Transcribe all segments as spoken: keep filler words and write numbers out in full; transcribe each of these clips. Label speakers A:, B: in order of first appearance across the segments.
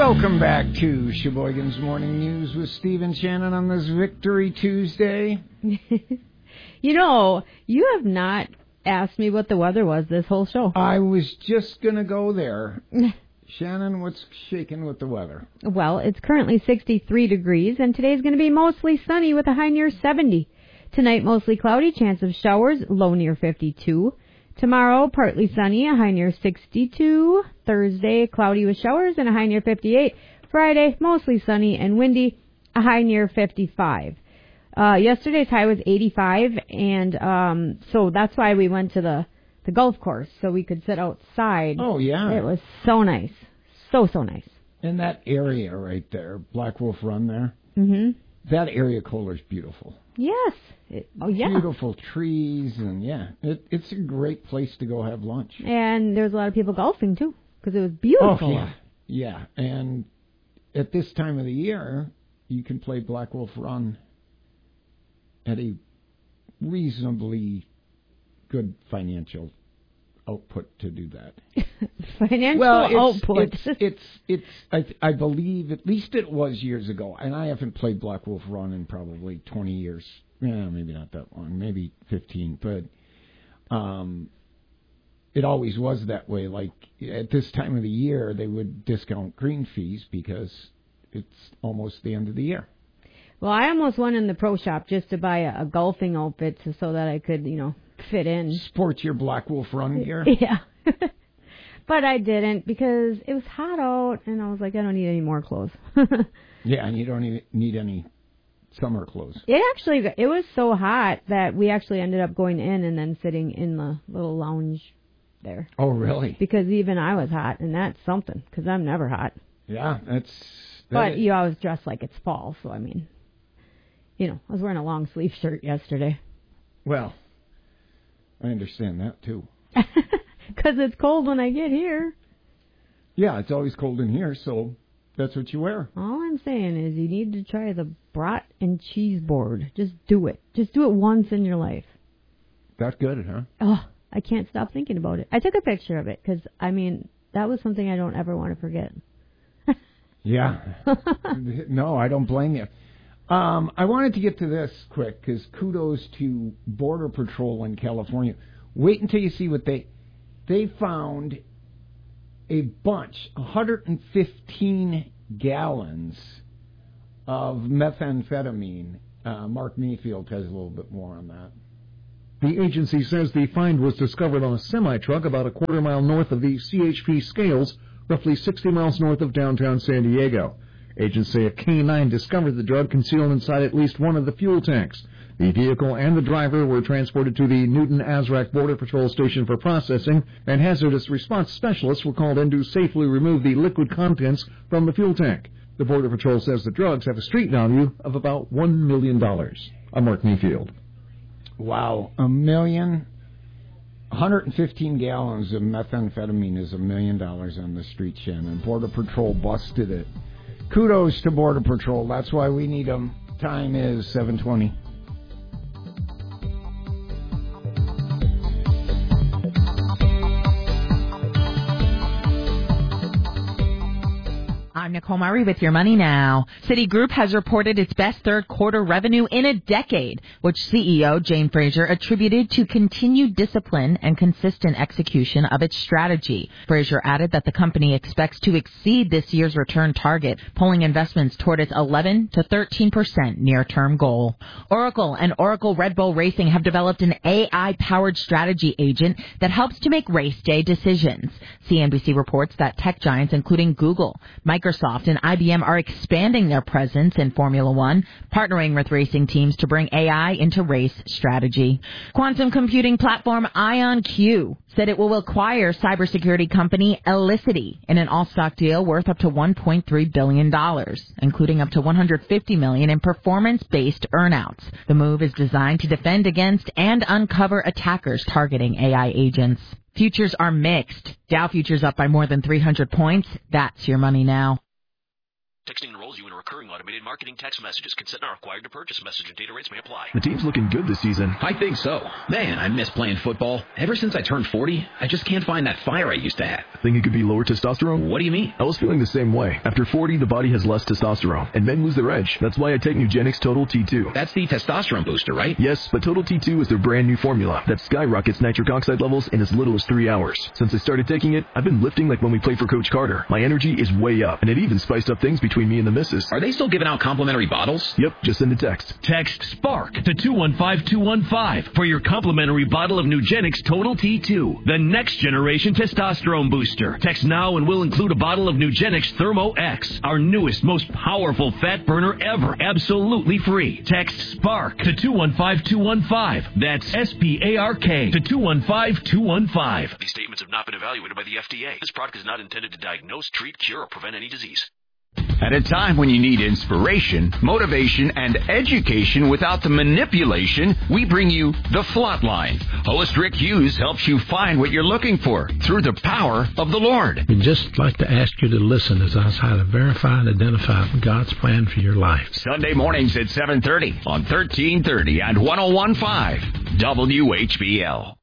A: Welcome back to Sheboygan's Morning News with Steve and Shannon on this Victory Tuesday.
B: You know, you have not asked me what the weather was this whole show.
A: I was just going to go there. Shannon, what's shaking with the weather?
B: Well, it's currently sixty-three degrees, and today's going to be mostly sunny with a high near seventy. Tonight, mostly cloudy, chance of showers, low near fifty-two. Tomorrow, partly sunny, a high near sixty-two. Thursday, cloudy with showers and a high near fifty-eight. Friday, mostly sunny and windy, a high near fifty-five. Uh, yesterday's high was eighty-five, and um, so that's why we went to the, the golf course, so we could sit outside.
A: Oh, yeah.
B: It was so nice. So, so nice.
A: In that area right there, Black Wolf Run there,
B: Mm-hmm.
A: that area color is beautiful.
B: Yes. It, oh, yeah.
A: Beautiful trees, and yeah, it, it's a great place to go have lunch.
B: And there was a lot of people golfing, too, because it was beautiful.
A: Oh, yeah. Yeah, and at this time of the year, you can play Black Wolf Run at a reasonably good financial output to do that.
B: Financial
A: well, it's,
B: output.
A: It's, it's, it's I, I believe, at least it was years ago, and I haven't played Black Wolf Run in probably twenty years. Yeah, maybe not that long, maybe fifteen, but um, it always was that way. Like, at this time of the year, they would discount green fees because it's almost the end of the year.
B: Well, I almost went in the pro shop just to buy a, a golfing outfit so, so that I could, you know, fit in.
A: Sport your Black Wolf Run gear?
B: Yeah. But I didn't because it was hot out, and I was like, I don't need any more clothes.
A: Yeah, and you don't even need any summer clothes.
B: It actually, it was so hot that we actually ended up going in and then sitting in the little lounge there.
A: Oh, really?
B: Because even I was hot, and that's something, because I'm never hot.
A: Yeah, that's... That
B: but
A: is.
B: you always dress like it's fall, so I mean, you know, I was wearing a long sleeve shirt yesterday.
A: Well, I understand that, too.
B: Because it's cold when I get here.
A: Yeah, it's always cold in here, so that's what you wear.
B: All I'm saying is you need to try the brat and cheese board. Just do it. Just do it once in your life.
A: That good, huh?
B: Oh, I can't stop thinking about it. I took a picture of it because, I mean, that was something I don't ever want to forget.
A: Yeah. No, I don't blame you. Um, I wanted to get to this quick because kudos to Border Patrol in California. Wait until you see what they... They found a bunch, one hundred fifteen gallons of methamphetamine. Uh, Mark Mayfield has a little bit more on that.
C: The agency says the find was discovered on a semi-truck about a quarter mile north of the C H P Scales, roughly sixty miles north of downtown San Diego. Agents say a K nine discovered the drug concealed inside at least one of the fuel tanks. The vehicle and the driver were transported to the Newton-Azraq Border Patrol Station for processing, and hazardous response specialists were called in to safely remove the liquid contents from the fuel tank. The Border Patrol says the drugs have a street value of about one million dollars. I'm Mark Mayfield.
A: Wow, a million... one hundred fifteen gallons of methamphetamine is a million dollars on the street, Shannon. Border Patrol busted it. Kudos to Border Patrol. That's why we need them. Time is seven twenty.
D: I'm Nicole Murray with Your Money Now. Citigroup has reported its best third quarter revenue in a decade, which C E O Jane Fraser attributed to continued discipline and consistent execution of its strategy. Fraser added that the company expects to exceed this year's return target, pulling investments toward its eleven to thirteen percent near-term goal. Oracle and Oracle Red Bull Racing have developed an A I-powered strategy agent that helps to make race day decisions. C N B C reports that tech giants including Google, Microsoft, and I B M are expanding their presence in Formula One, partnering with racing teams to bring A I into race strategy. Quantum computing platform IonQ said it will acquire cybersecurity company Elicity in an all-stock deal worth up to one point three billion dollars, including up to one hundred fifty million dollars in performance-based earnouts. The move is designed to defend against and uncover attackers targeting A I agents. Futures are mixed. Dow futures up by more than three hundred points. That's Your Money Now.
E: Texting enrolls you in a recurring automated marketing text messages. Consent not required to purchase. Message and data rates may apply.
F: The team's looking good this season.
G: I think so. Man, I miss playing football. Ever since I turned forty, I just can't find that fire I used to have.
F: Think it could be lower testosterone?
G: What do you mean?
F: I was feeling the same way. After forty, the body has less testosterone, and men lose their edge. That's why I take Nugenix Total T two.
G: That's the testosterone booster, right?
F: Yes, but Total T two is their brand new formula that skyrockets nitric oxide levels in as little as three hours. Since I started taking it, I've been lifting like when we played for Coach Carter. My energy is way up, and it even spiced up things between me and the missus.
G: Are they still giving out complimentary bottles?
F: Yep, just send a text.
H: Text SPARK to two one five two one five for your complimentary bottle of Nugenix Total T two, the next generation testosterone booster. Text now and we'll include a bottle of Nugenix Thermo X, our newest, most powerful fat burner ever, absolutely free. Text SPARK to two one five two one five. That's S P A R K to two one five two one five.
E: These statements have not been evaluated by the F D A. This product is not intended to diagnose, treat, cure, or prevent any disease.
I: At a time when you need inspiration, motivation, and education without the manipulation, we bring you The Flatline. Host Rick Hughes helps you find what you're looking for through the power of the Lord.
J: We'd just like to ask you to listen as I try to verify and identify God's plan for your life.
I: Sunday mornings at seven thirty on thirteen thirty and one oh one point five W H B L.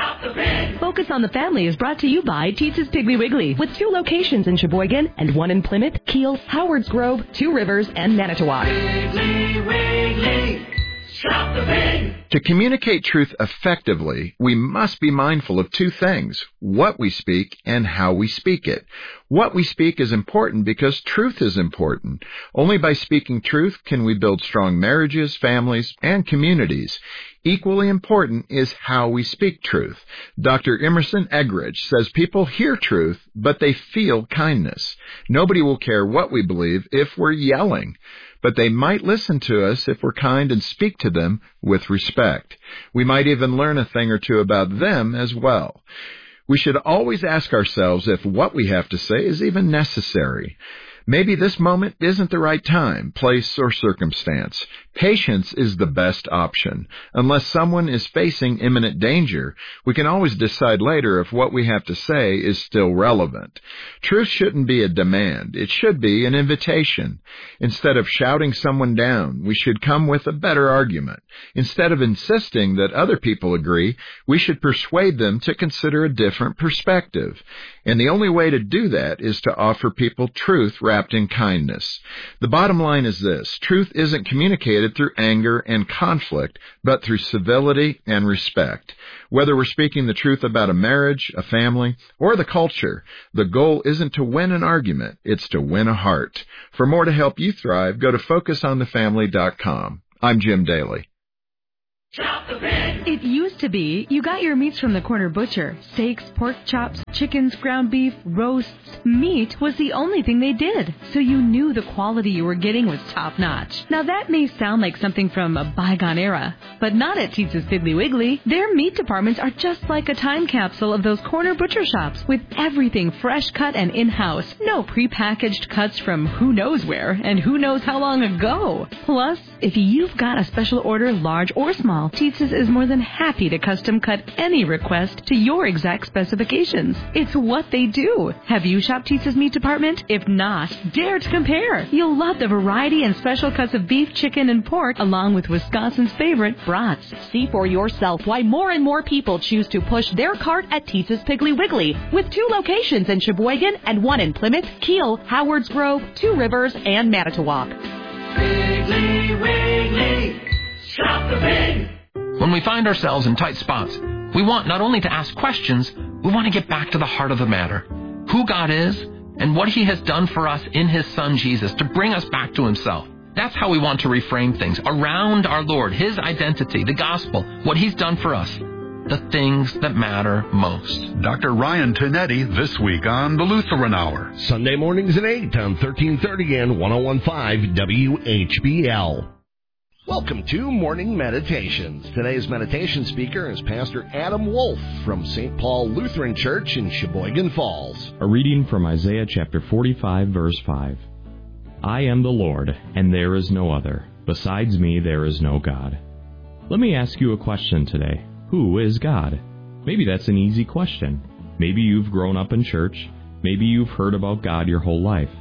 K: Focus on the Family is brought to you by Teetza's Piggly Wiggly, with two locations in Sheboygan and one in Plymouth, Kiel, Howards Grove, Two Rivers, and Manitowoc.
L: Piggly Wiggly, shop the pig.
M: To communicate truth effectively, we must be mindful of two things: what we speak and how we speak it. What we speak is important because truth is important. Only by speaking truth can we build strong marriages, families, and communities. Equally important is how we speak truth. Doctor Emerson Eggridge says people hear truth, but they feel kindness. Nobody will care what we believe if we're yelling, but they might listen to us if we're kind and speak to them with respect. We might even learn a thing or two about them as well. We should always ask ourselves if what we have to say is even necessary. Maybe this moment isn't the right time, place, or circumstance. Patience is the best option. Unless someone is facing imminent danger, we can always decide later if what we have to say is still relevant. Truth shouldn't be a demand. It should be an invitation. Instead of shouting someone down, we should come with a better argument. Instead of insisting that other people agree, we should persuade them to consider a different perspective. And the only way to do that is to offer people truth wrapped in kindness. The bottom line is this: truth isn't communicated through anger and conflict, but through civility and respect. Whether we're speaking the truth about a marriage, a family, or the culture, the goal isn't to win an argument, it's to win a heart. For more to help you thrive, go to focus on the family dot com. I'm Jim Daly.
K: Chop the pig. It used to be you got your meats from the corner butcher. Steaks, pork chops, chickens, ground beef, roasts. Meat was the only thing they did, so you knew the quality you were getting was top-notch. Now that may sound like something from a bygone era, but not at Teetza's Piggly Wiggly. Their meat departments are just like a time capsule of those corner butcher shops, with everything fresh cut and in-house. No prepackaged cuts from who knows where and who knows how long ago. Plus, if you've got a special order, large or small, Teetza's is more than happy to custom cut any request to your exact specifications. It's what they do. Have you shopped Teetza's meat department? If not, dare to compare. You'll love the variety and special cuts of beef, chicken, and pork, along with Wisconsin's favorite brats.
N: See for yourself why more and more people choose to push their cart at Teetza's Piggly Wiggly, with two locations in Sheboygan and one in Plymouth, Kiel, Howards Grove, Two Rivers, and Manitowoc.
L: Piggly Wiggly, shop the pig.
O: When we find ourselves in tight spots, we want not only to ask questions, we want to get back to the heart of the matter. Who God is and what He has done for us in His Son Jesus to bring us back to Himself. That's how we want to reframe things around our Lord, His identity, the gospel, what He's done for us, the things that matter most.
P: Doctor Ryan Tonetti this week on the Lutheran Hour.
Q: Sunday mornings at eight on thirteen thirty and one oh one point five W H B L. Welcome to Morning Meditations. Today's meditation speaker is Pastor Adam Wolf from Saint Paul Lutheran Church in Sheboygan Falls.
R: A reading from Isaiah chapter forty-five, verse five. I am the Lord, and there is no other. Besides me, there is no God. Let me ask you a question today. Who is God? Maybe that's an easy question. Maybe you've grown up in church. Maybe you've heard about God your whole life.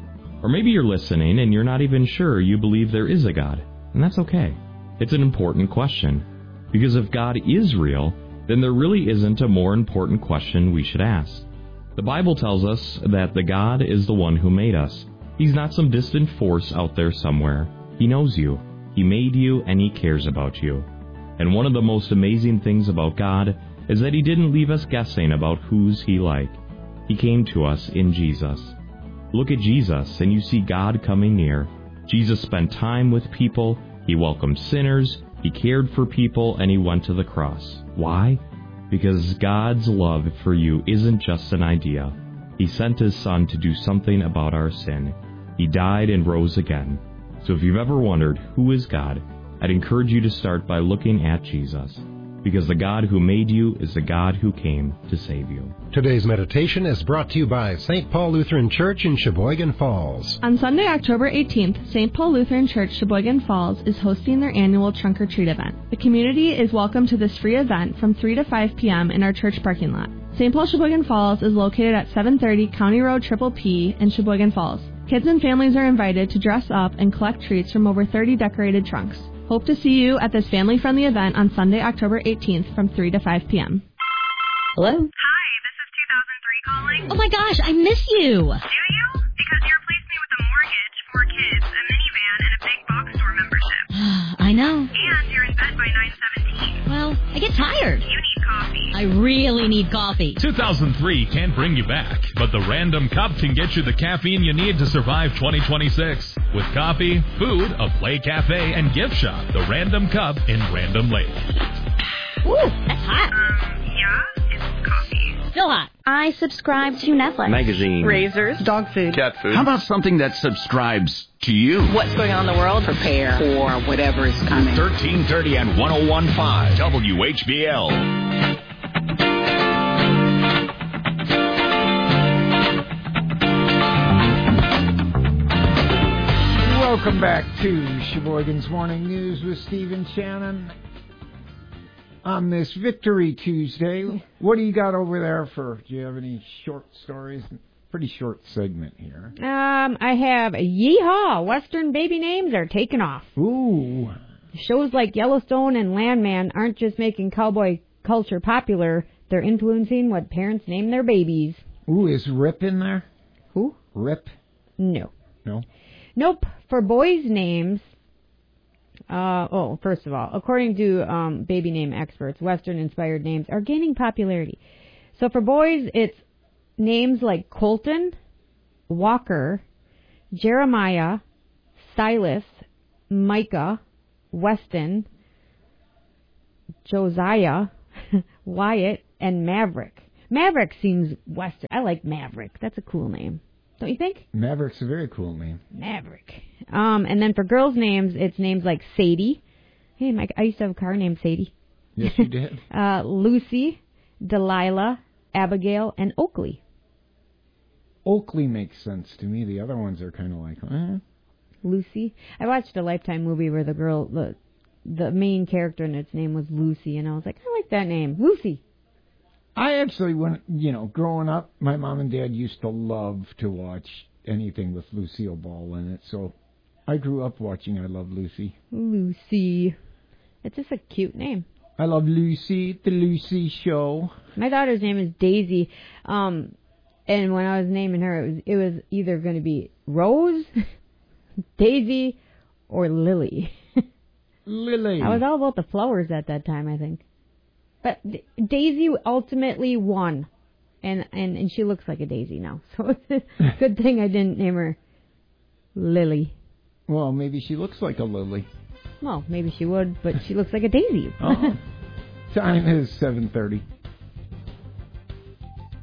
R: Or maybe you're listening and you're not even sure you believe there is a God. And that's okay. It's an important question. Because if God is real, then there really isn't a more important question we should ask. The Bible tells us that the God is the one who made us. He's not some distant force out there somewhere. He knows you. He made you and He cares about you. And one of the most amazing things about God is that He didn't leave us guessing about who's He like. He came to us in Jesus. Look at Jesus and you see God coming near. Jesus spent time with people. He welcomed sinners. He cared for people and He went to the cross. Why? Because God's love for you isn't just an idea. He sent His Son to do something about our sin. He died and rose again. So if you've ever wondered who is God, I'd encourage you to start by looking at Jesus. Because the God who made you is the God who came to save you.
S: Today's meditation is brought to you by Saint Paul Lutheran Church in Sheboygan Falls.
T: On Sunday, October eighteenth, Saint Paul Lutheran Church Sheboygan Falls is hosting their annual Trunk or Treat event. The community is welcome to this free event from three to five p.m. in our church parking lot. Saint Paul Sheboygan Falls is located at seven thirty County Road Triple P in Sheboygan Falls. Kids and families are invited to dress up and collect treats from over thirty decorated trunks. Hope to see you at this family-friendly event on Sunday, October eighteenth from three to five p.m.
U: Hello? Hi, this is two thousand three calling. Oh my gosh, I miss you. Do you? Because you replaced me with a mortgage, four kids, a minivan, and a big box store membership. I know. And you're in bed by nine seventeen. Well, I get tired. You need coffee. I really need coffee.
V: two thousand three can't bring you back, but the Random Cup can get you the caffeine you need to survive twenty twenty-six. With coffee, food, a play cafe, and gift shop, the Random Cup in Random Lake.
U: Ooh, that's hot. Um, yeah, it's coffee. Still hot. I subscribe to Netflix.
W: Magazine.
U: Razors.
W: Dog food. Cat food. How about something that subscribes to you?
X: What's going on in the world? Prepare for whatever is coming.
I: thirteen thirty and one oh one point five W H B L.
A: Welcome back to Sheboygan's Morning News with Steve and Shannon. On this Victory Tuesday, what do you got over there for? Do you have any short stories? Pretty short segment here.
B: Um, I have Yeehaw! Western baby names are taking off.
A: Ooh.
B: Shows like Yellowstone and Landman aren't just making cowboy culture popular, they're influencing what parents name their babies.
A: Ooh, is Rip in there?
B: Who?
A: Rip?
B: No.
A: No?
B: Nope. For boys' names, uh, oh, first of all, according to um, baby name experts, Western-inspired names are gaining popularity. So for boys, it's names like Colton, Walker, Jeremiah, Silas, Micah, Weston, Josiah, Wyatt, and Maverick. Maverick seems Western. I like Maverick. That's a cool name. Don't you think?
A: Maverick's a very cool name.
B: Maverick. Um, and then for girls' names, it's names like Sadie. Hey, Mike, I used to have a car named Sadie.
A: Yes, you did.
B: uh, Lucy, Delilah, Abigail, and Oakley.
A: Oakley makes sense to me. The other ones are kind of like, eh.
B: Lucy. I watched a Lifetime movie where the girl, the the main character in its name was Lucy, and I was like, I like that name, Lucy.
A: I actually, when you know, growing up, my mom and dad used to love to watch anything with Lucille Ball in it, so I grew up watching I Love Lucy.
B: Lucy. It's just a cute name.
A: I Love Lucy, The Lucy Show.
B: My daughter's name is Daisy, um, and when I was naming her, it was it was either going to be Rose, Daisy, or Lily.
A: Lily.
B: I was all about the flowers at that time, I think. But D- Daisy ultimately won, and, and, and she looks like a daisy now. So it's a good thing I didn't name her Lily.
A: Well, maybe she looks like a lily.
B: Well, maybe she would, but she looks like a daisy.
A: Oh. Time is seven thirty.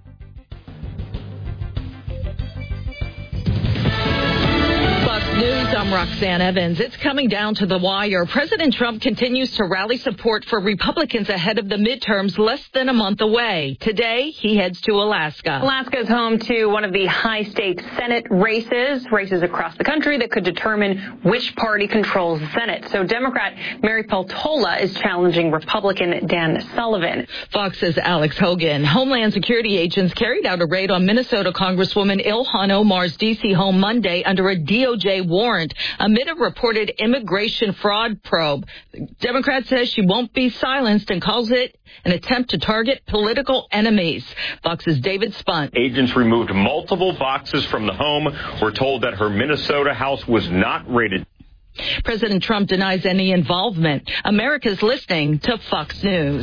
Y: Fox News
C: I'm Roxanne Evans. It's coming down to the wire. President Trump continues to rally support for Republicans ahead of the midterms less than a month away. Today, he heads to Alaska.
D: Alaska is home to one of the high-stakes Senate races, races across the country that could determine which party controls the Senate. So Democrat Mary Peltola is challenging Republican Dan Sullivan.
C: Fox's Alex Hogan. Homeland Security agents carried out a raid on Minnesota Congresswoman Ilhan Omar's D C home Monday under a D O J warrant amid a reported immigration fraud probe. The Democrat says she won't be silenced and calls it an attempt to target political enemies. Fox's David Spunt.
F: Agents removed multiple boxes from the home. We're told that her Minnesota house was not raided.
C: President Trump denies any involvement. America's listening to Fox News.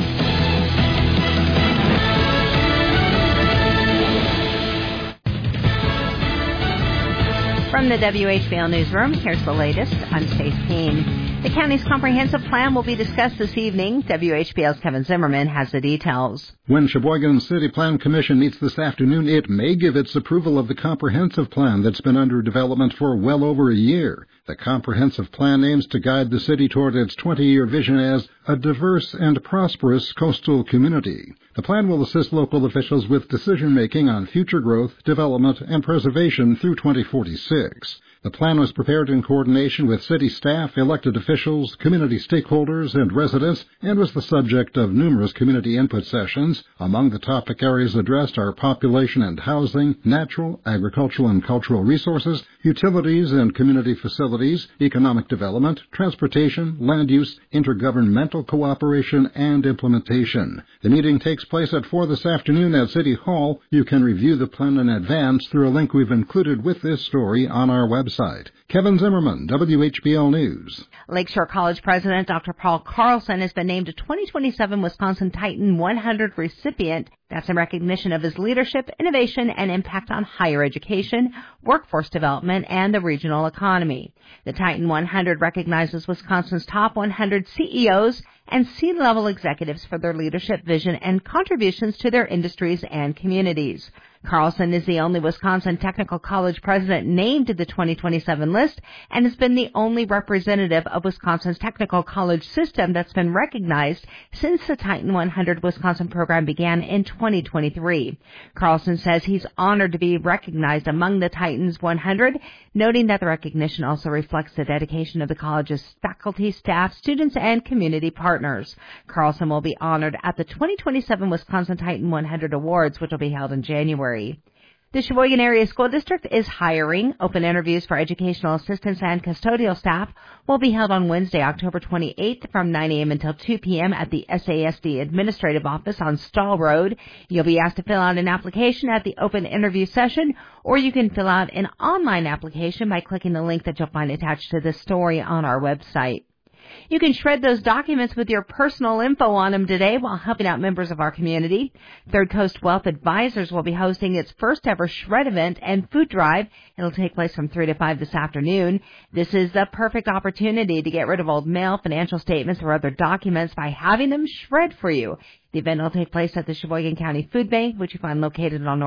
G: From the W H B L Newsroom, here's the latest. I'm Stace Keene. The county's comprehensive plan will be discussed this evening. W H B L's Kevin Zimmerman has the details.
Y: When Sheboygan City Plan Commission meets this afternoon, it may give its approval of the comprehensive plan that's been under development for well over a year. The comprehensive plan aims to guide the city toward its twenty-year vision as a diverse and prosperous coastal community. The plan will assist local officials with decision-making on future growth, development, and preservation through twenty forty-six. The plan was prepared in coordination with city staff, elected officials, community stakeholders, and residents, and was the subject of numerous community input sessions. Among the topic areas addressed are population and housing, natural, agricultural, and cultural resources, utilities and community facilities, economic development, transportation, land use, intergovernmental cooperation, and implementation. The meeting takes place at four this afternoon at City Hall. You can review the plan in advance through a link we've included with this story on our website. Kevin Zimmerman, W H B L News.
G: Lakeshore College President Doctor Paul Carlson has been named a twenty twenty-seven Wisconsin Titan one hundred recipient. That's in recognition of his leadership, innovation, and impact on higher education, workforce development, and the regional economy. The Titan one hundred recognizes Wisconsin's top one hundred C E Os and C-level executives for their leadership, vision, and contributions to their industries and communities. Carlson is the only Wisconsin Technical College president named to the twenty twenty-seven list and has been the only representative of Wisconsin's technical college system that's been recognized since the Titan one hundred Wisconsin program began in twenty twenty-three. Carlson says he's honored to be recognized among the Titans one hundred, noting that the recognition also reflects the dedication of the college's faculty, staff, students, and community partners. Carlson will be honored at the twenty twenty-seven Wisconsin Titan one hundred Awards, which will be held in January. The Sheboygan Area School District is hiring. Open interviews for educational assistants and custodial staff will be held on Wednesday, October twenty-eighth from nine a.m. until two p.m. at the S A S D Administrative Office on Stall Road. You'll be asked to fill out an application at the open interview session, or you can fill out an online application by clicking the link that you'll find attached to this story on our website. You can shred those documents with your personal info on them today while helping out members of our community. Third Coast Wealth Advisors will be hosting its first ever shred event and food drive. It'll take place from three to five this afternoon. This is the perfect opportunity to get rid of old mail, financial statements, or other documents by having them shred for you. The event will take place at the Sheboygan County Food Bank, which you find located on North